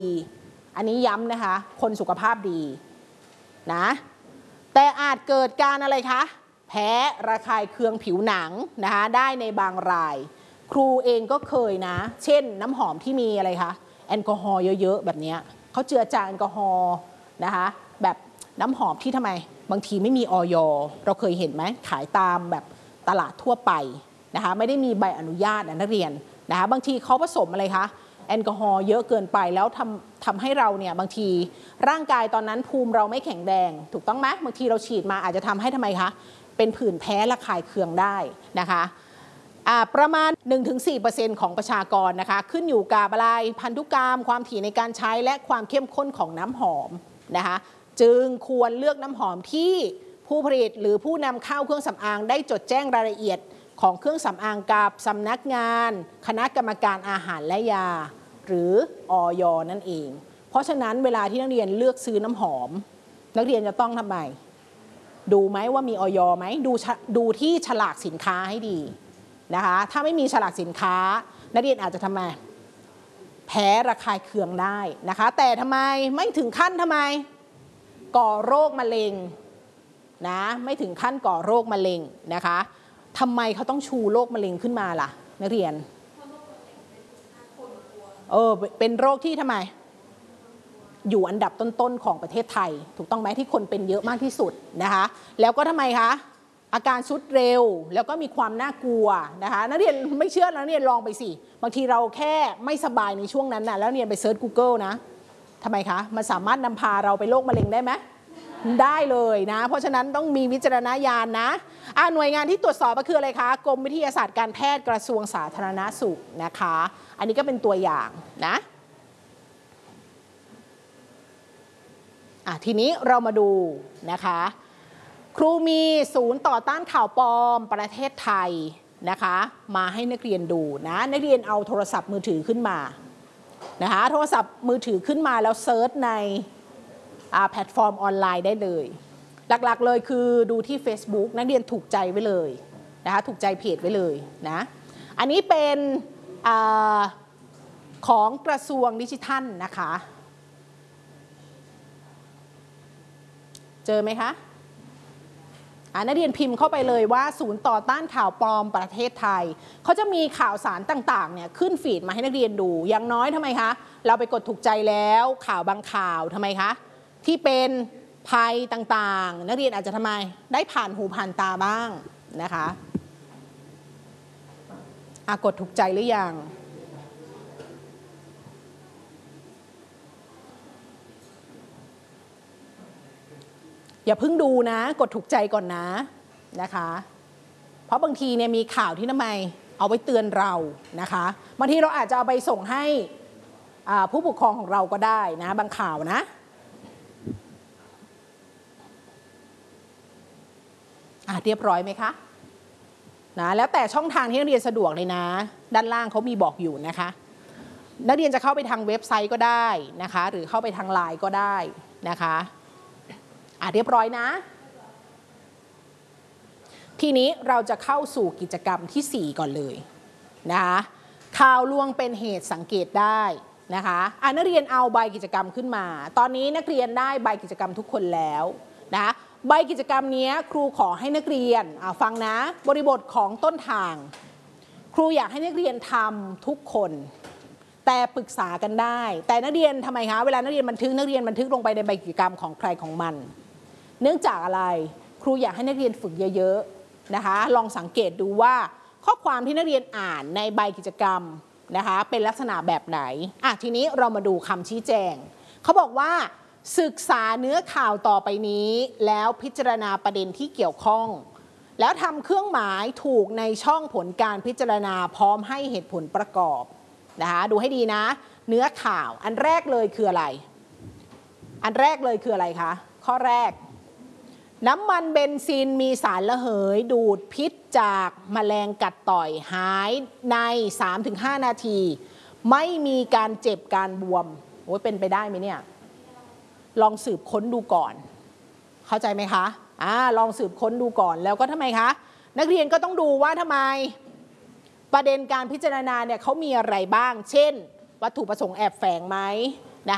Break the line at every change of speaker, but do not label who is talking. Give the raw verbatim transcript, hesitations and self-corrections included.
อันนี้ย้ำนะคะคนสุขภาพดีนะแต่อาจเกิดการอะไรคะแพ้ระคายเคืองผิวหนังนะคะได้ในบางรายครูเองก็เคยนะเช่นน้ำหอมที่มีอะไรคะแอลกอฮอล์เยอะๆแบบนี้เขาเจือจางแอลกอฮอล์นะคะแบบน้ำหอมที่ทำไมบางทีไม่มีอย.เราเคยเห็นไหมขายตามแบบตลาดทั่วไปนะคะไม่ได้มีใบอนุญาตนักเรียนนะคะบางทีเขาผสมอะไรคะแอลกอฮอล์เยอะเกินไปแล้วทำทำให้เราเนี่ยบางทีร่างกายตอนนั้นภูมิเราไม่แข็งแรงถูกต้องไหมบางทีเราฉีดมาอาจจะทำให้ทำไมคะเป็นผื่นแพ้ระคายเคืองได้นะคะประมาณ หนึ่งถึงสี่เปอร์เซ็นต์ ของประชากรนะคะขึ้นอยู่กับอะไรพันธุกรรมความถี่ในการใช้และความเข้มข้นของน้ำหอมนะคะจึงควรเลือกน้ำหอมที่ผู้ผลิตหรือผู้นำเข้าเครื่องสำอางได้จดแจ้งรายละเอียดของเครื่องสำอางกับสำนักงานคณะกรรมการอาหารและยาหรืออย.นั่นเองเพราะฉะนั้นเวลาที่นักเรียนเลือกซื้อน้ำหอมนักเรียนจะต้องทำไมดูไหมว่ามีอย.ไหมดูดูที่ฉลากสินค้าให้ดีนะคะถ้าไม่มีฉลากสินค้านักเรียนอาจจะทำไมแพ้ระคายเคืองได้นะคะแต่ทำไมไม่ถึงขั้นทำไมก่อโรคมะเร็งนะไม่ถึงขั้นก่อโรคมะเร็งนะคะทำไมเขาต้องชูโรคมะเร็งขึ้นมาล่ะนักเรียนเออเป็นโรคที่ทำไมอยู่อันดับต้นๆของประเทศไทยถูกต้องไหมที่คนเป็นเยอะมากที่สุดนะคะแล้วก็ทำไมคะอาการสุดเร็วแล้วก็มีความน่ากลัวนะคะนักเรียนไม่เชื่อนักเรียนลองไปสิบางทีเราแค่ไม่สบายในช่วงนั้นนะแล้วเรียนไปเซิร์ช Google นะทำไมคะมันสามารถนำพาเราไปโรคมะเร็งได้ไหมได้เลยนะเพราะฉะนั้นต้องมีวิจารณญาณนะอ่าหน่วยงานที่ตรวจสอบก็คืออะไรคะกรมวิทยาศาสตร์การแพทย์กระทรวงสาธารณสุขนะคะอันนี้ก็เป็นตัวอย่างนะอ่ะทีนี้เรามาดูนะคะครูมีศูนย์ต่อต้านข่าวปลอมประเทศไทยนะคะมาให้นักเรียนดูนะนักเรียนเอาโทรศัพท์มือถือขึ้นมานะคะโทรศัพท์มือถือขึ้นมาแล้วเซิร์ชในแพลตฟอร์มออนไลน์ได้เลยหลักๆเลยคือดูที่ Facebook นักเรียนถูกใจไว้เลยนะคะถูกใจเพจไว้เลยนะอันนี้เป็นอของกระทรวงดิจิทัลนะคะเจอไหมคะนักเรียนพิมพ์เข้าไปเลยว่าศูนย์ต่อต้านข่าวปลอมประเทศไทยเขาจะมีข่าวสารต่างๆเนี่ยขึ้นฟีดมาให้นักเรียนดูอย่างน้อยทำไมคะเราไปกดถูกใจแล้วข่าวบางข่าวทำไมคะที่เป็นภัยต่างๆนักเรียนอาจจะทำไมได้ผ่านหูผ่านตาบ้างนะคะอ่ะกดถูกใจหรือยังอย่าเพิ่งดูนะกดถูกใจก่อนนะนะคะเพราะบางทีเนี่ยมีข่าวที่ทำไมเอาไว้เตือนเรานะคะบางทีเราอาจจะเอาไปส่งให้ผู้ปกครองของเราก็ได้นะบางข่าวนะอ่ะเรียบร้อยไหมคะนะแล้วแต่ช่องทางที่นักเรียนสะดวกเลยนะด้านล่างเขามีบอกอยู่นะคะนักเรียนจะเข้าไปทางเว็บไซต์ก็ได้นะคะหรือเข้าไปทางไลน์ก็ได้นะคะอ่ะเรียบร้อยนะทีนี้เราจะเข้าสู่กิจกรรมที่สี่ก่อนเลยนะคะข่าวลวงเป็นเหตุสังเกตได้นะคะอ่ะนักเรียนเอาใบกิจกรรมขึ้นมาตอนนี้นักเรียนได้ใบกิจกรรมทุกคนแล้วนะใบกิจกรรมนี้ครูขอให้นักเรียนอ่ะฟังนะบริบทของต้นทางครูอยากให้นักเรียนทำทุกคนแต่ปรึกษากันได้แต่นักเรียนทำไมคะเวลานักเรียนบันทึกนักเรียนบันทึกลงไปในใบกิจกรรมของใครของมันเนื่องจากอะไรครูอยากให้นักเรียนฝึกเยอะๆนะคะลองสังเกตดูว่าข้อความที่นักเรียนอ่านในใบกิจกรรมนะคะเป็นลักษณะแบบไหนอ่ะทีนี้เรามาดูคำชี้แจงเขาบอกว่าศึกษาเนื้อข่าวต่อไปนี้แล้วพิจารณาประเด็นที่เกี่ยวข้องแล้วทำเครื่องหมายถูกในช่องผลการพิจารณาพร้อมให้เหตุผลประกอบนะคะดูให้ดีนะเนื้อข่าวอันแรกเลยคืออะไรอันแรกเลยคืออะไรคะข้อแรกน้ำมันเบนซินมีสารระเหยดูดพิษจากแมลงกัดต่อยหายใน สามถึงห้า นาทีไม่มีการเจ็บการบวมโอ้ยเป็นไปได้ไหมเนี่ยลองสืบค้นดูก่อนเข้าใจไหมคะอ่าลองสืบค้นดูก่อนแล้วก็ทำไมคะนักเรียนก็ต้องดูว่าทำไมประเด็นการพิจารณาเนี่ยเขามีอะไรบ้างเช่นวัตถุประสงค์แอบแฝงไหม